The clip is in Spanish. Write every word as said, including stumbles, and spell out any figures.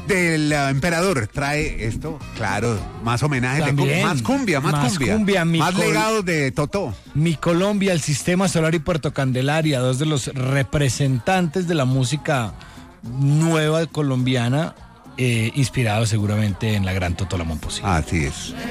del uh, emperador trae esto, claro, más homenajes, de También, cum- más cumbia, más, más cumbia, cumbia, mi más col- legados de Totó. Mi Colombia, el Sistema Solar y Puerto Candelaria, dos de los representantes de la música nueva colombiana, eh, inspirados seguramente en la gran Totó La Momposina. Así es.